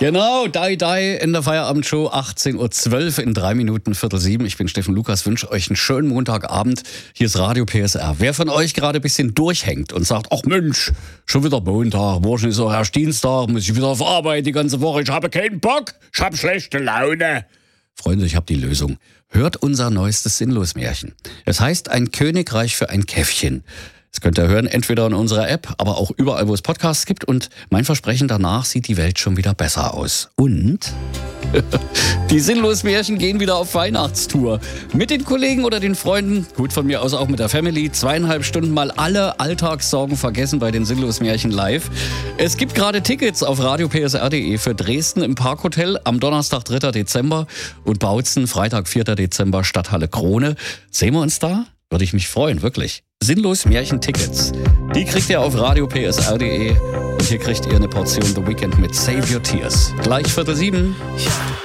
Genau, Die in der Feierabendshow, 18.12 Uhr in 3 Minuten, 6:45. Ich bin Steffen Lukas, wünsche euch einen schönen Montagabend. Hier ist Radio PSR. Wer von euch gerade ein bisschen durchhängt und sagt, ach Mensch, schon wieder Montag, morgen ist auch erst Dienstag, muss ich wieder auf Arbeit die ganze Woche, ich habe keinen Bock, ich habe schlechte Laune. Freunde, ich habe die Lösung. Hört unser neuestes Sinnlos-Märchen. Es heißt Ein Königreich für ein Käffchen. Das könnt ihr hören, entweder in unserer App, aber auch überall, wo es Podcasts gibt. Und mein Versprechen, danach sieht die Welt schon wieder besser aus. Und die Sinnlos-Märchen gehen wieder auf Weihnachtstour. Mit den Kollegen oder den Freunden, gut von mir aus auch mit der Family, 2,5 Stunden mal alle Alltagssorgen vergessen bei den Sinnlos-Märchen live. Es gibt gerade Tickets auf radiopsr.de für Dresden im Parkhotel am Donnerstag, 3. Dezember und Bautzen, Freitag, 4. Dezember, Stadthalle Krone. Sehen wir uns da? Würde ich mich freuen, wirklich. Sinnlos-Märchen-Tickets. Die kriegt ihr auf radiopsr.de und hier kriegt ihr eine Portion The Weekend mit Save Your Tears. Gleich 6:45.